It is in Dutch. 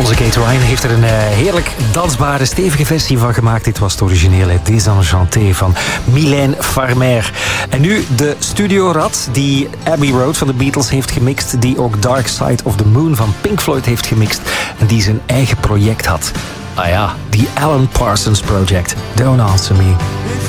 Onze Kate Ryan heeft er een heerlijk dansbare, stevige versie van gemaakt. Dit was het originele Désenchanté van Mylène Farmer. En nu de studiorad die Abbey Road van de Beatles heeft gemixt, die ook Dark Side of the Moon van Pink Floyd heeft gemixt en die zijn eigen project had. Ah ja, The Alan Parsons Project. Don't Answer Me.